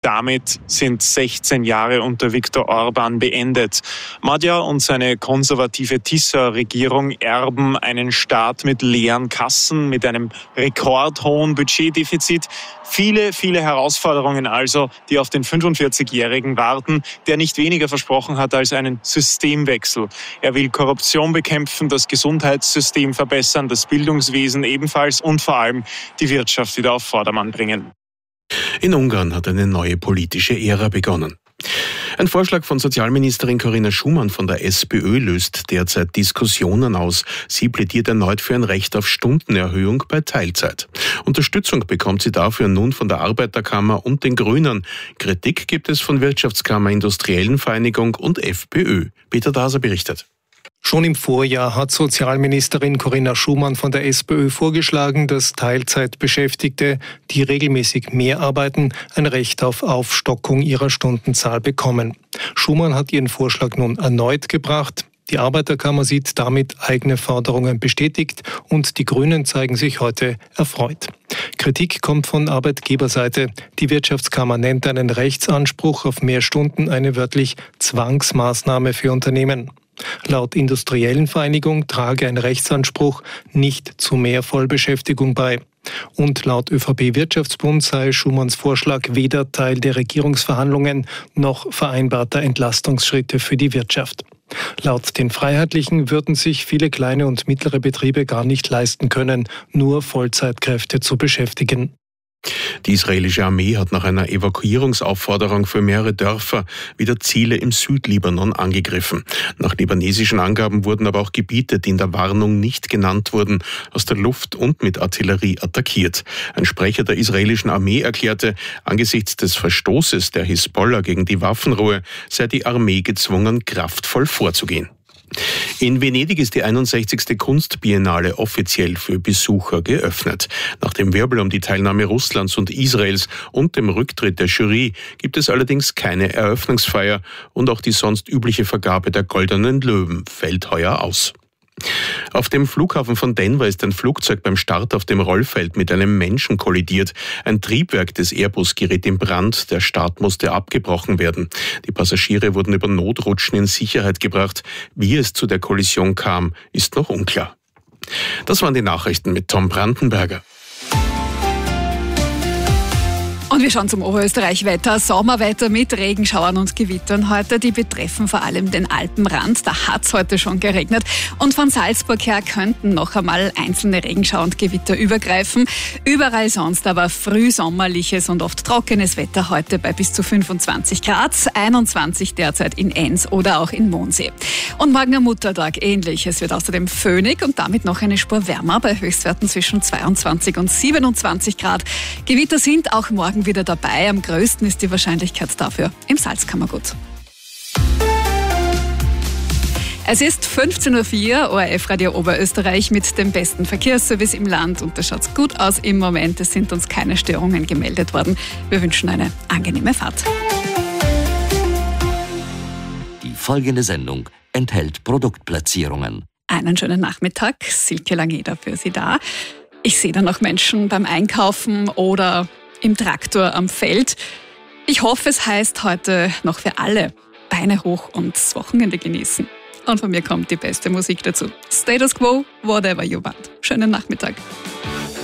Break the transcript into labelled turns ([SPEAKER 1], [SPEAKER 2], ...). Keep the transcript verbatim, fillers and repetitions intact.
[SPEAKER 1] Damit sind sechzehn Jahre unter Viktor Orbán beendet. Magyar und seine konservative Tisza-Regierung erben einen Staat mit leeren Kassen, mit einem rekordhohen Budgetdefizit. Viele, viele Herausforderungen also, die auf den fünfundvierzigjährigen warten, der nicht weniger versprochen hat als einen Systemwechsel. Er will Korruption bekämpfen, das Gesundheitssystem verbessern, das Bildungswesen ebenfalls und vor allem die Wirtschaft wieder auf Vordermann bringen.
[SPEAKER 2] In Ungarn hat eine neue politische Ära begonnen. Ein Vorschlag von Sozialministerin Corinna Schumann von der SPÖ löst derzeit Diskussionen aus. Sie plädiert erneut für ein Recht auf Stundenerhöhung bei Teilzeit. Unterstützung bekommt sie dafür nun von der Arbeiterkammer und den Grünen. Kritik gibt es von Wirtschaftskammer, Industriellen Vereinigung und FPÖ. Peter Daser berichtet.
[SPEAKER 3] Schon im Vorjahr hat Sozialministerin Corinna Schumann von der SPÖ vorgeschlagen, dass Teilzeitbeschäftigte, die regelmäßig mehr arbeiten, ein Recht auf Aufstockung ihrer Stundenzahl bekommen. Schumann hat ihren Vorschlag nun erneut gebracht. Die Arbeiterkammer sieht damit eigene Forderungen bestätigt und die Grünen zeigen sich heute erfreut. Kritik kommt von Arbeitgeberseite. Die Wirtschaftskammer nennt einen Rechtsanspruch auf mehr Stunden eine wörtlich Zwangsmaßnahme für Unternehmen. Laut Industriellen Vereinigung trage ein Rechtsanspruch nicht zu mehr Vollbeschäftigung bei. Und laut ÖVP-Wirtschaftsbund sei Schumanns Vorschlag weder Teil der Regierungsverhandlungen noch vereinbarter Entlastungsschritte für die Wirtschaft. Laut den Freiheitlichen würden sich viele kleine und mittlere Betriebe gar nicht leisten können, nur Vollzeitkräfte zu beschäftigen.
[SPEAKER 2] Die israelische Armee hat nach einer Evakuierungsaufforderung für mehrere Dörfer wieder Ziele im Südlibanon angegriffen. Nach libanesischen Angaben wurden aber auch Gebiete, die in der Warnung nicht genannt wurden, aus der Luft und mit Artillerie attackiert. Ein Sprecher der israelischen Armee erklärte, angesichts des Verstoßes der Hisbollah gegen die Waffenruhe sei die Armee gezwungen, kraftvoll vorzugehen. In Venedig ist die einundsechzigste Kunstbiennale offiziell für Besucher geöffnet. Nach dem Wirbel um die Teilnahme Russlands und Israels und dem Rücktritt der Jury gibt es allerdings keine Eröffnungsfeier und auch die sonst übliche Vergabe der Goldenen Löwen fällt heuer aus. Auf dem Flughafen von Denver ist ein Flugzeug beim Start auf dem Rollfeld mit einem Menschen kollidiert. Ein Triebwerk des Airbus geriet in Brand, der Start musste abgebrochen werden. Die Passagiere wurden über Notrutschen in Sicherheit gebracht. Wie es zu der Kollision kam, ist noch unklar. Das waren die Nachrichten mit Tom Brandenberger.
[SPEAKER 4] Und wir schauen zum Oberösterreich-Wetter. Sommerwetter mit Regenschauern und Gewittern heute. Die betreffen vor allem den Alpenrand. Da hat es heute schon geregnet. Und von Salzburg her könnten noch einmal einzelne Regenschauer und Gewitter übergreifen. Überall sonst aber frühsommerliches und oft trockenes Wetter heute bei bis zu fünfundzwanzig Grad. einundzwanzig derzeit in Enns oder auch in Mondsee. Und morgen am Muttertag ähnlich. Es wird außerdem föhnig und damit noch eine Spur wärmer bei Höchstwerten zwischen zweiundzwanzig und siebenundzwanzig Grad. Gewitter sind auch morgen wieder dabei. Am größten ist die Wahrscheinlichkeit dafür im Salzkammergut. Es ist fünfzehn Uhr vier, O R F-Radio Oberösterreich mit dem besten Verkehrsservice im Land. Und da schaut es gut aus im Moment. Es sind uns keine Störungen gemeldet worden. Wir wünschen eine angenehme Fahrt.
[SPEAKER 5] Die folgende Sendung enthält Produktplatzierungen.
[SPEAKER 4] Einen schönen Nachmittag. Silke Langeder für Sie da. Ich sehe da noch Menschen beim Einkaufen oder im Traktor am Feld. Ich hoffe, es heißt heute noch für alle Beine hoch und das Wochenende genießen. Und von mir kommt die beste Musik dazu. Status Quo, Whatever You Want. Schönen Nachmittag.